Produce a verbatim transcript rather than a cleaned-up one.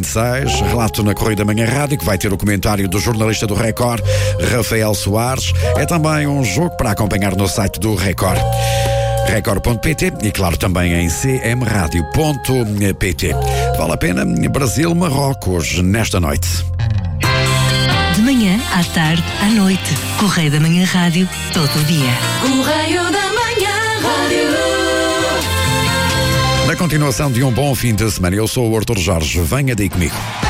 vinte e seis. Relato na Correio da Manhã Rádio, que vai ter o comentário do jornalista do Record, Rafael Soares. É também um jogo para acompanhar no site do Record. record ponto pt e, claro, também em c m radio ponto p t. Vale a pena Brasil-Marrocos nesta noite. De manhã, à tarde, à noite. Correio da Manhã Rádio, todo o dia. Correio da Manhã Rádio. Na continuação de um bom fim de semana, eu sou o Arthur Jorge. Venha daí comigo.